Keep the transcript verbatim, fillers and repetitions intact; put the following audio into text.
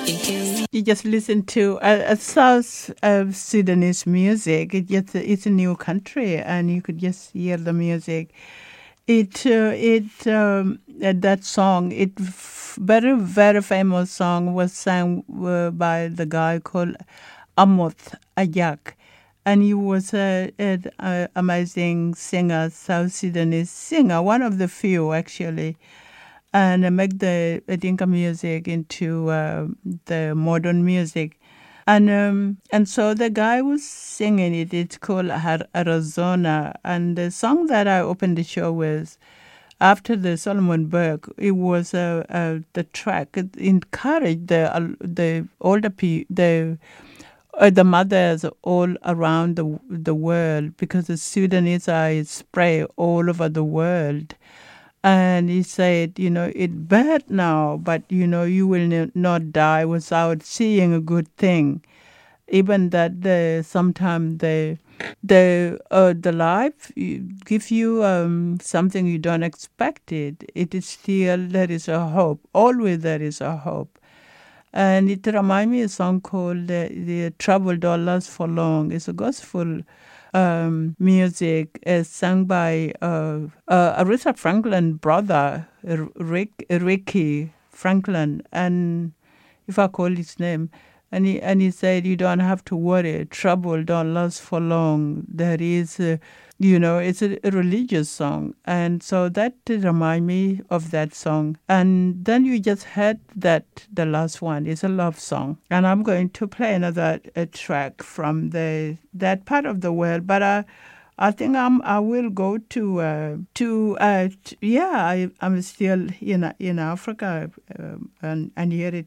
You just listen to a, a South uh, Sudanese music. It just, it's a new country, and you could just hear the music. It uh, it um, uh, that song, it f- very very famous song was sang uh, by the guy called Amoth Ajak, and he was a, a, a amazing singer, South Sudanese singer, one of the few actually, and uh, make the Dinka music into uh, the modern music. And um, and so the guy was singing it. It's called Har- Arizona. And the song that I opened the show with, after the Solomon Burke, it was uh, uh, the track. It encouraged the uh, the older people, the uh, the mothers all around the the world, because the Sudanese are spread all over the world. And he said, you know, it's bad now, but, you know, you will n- not die without seeing a good thing. Even that the sometimes the the uh, the life you- give you um, something you don't expect it. It is still there is a hope. Always there is a hope. And it reminds me of a song called uh, "The Trouble Don't Last for Long." It's a gospel um, music uh, sung by uh, uh, Aretha Franklin brother, R- Rick, Ricky Franklin, and if I call his name, and he and he said, "You don't have to worry. Trouble don't last for long." There is, uh, you know, it's a, a religious song, and so that remind me of that song. And then you just heard that the last one is a love song, and I'm going to play another uh, track from the that part of the world, but I. I think I'm. I will go to uh, to uh, t- yeah. I I'm still in in Africa, um, and and here it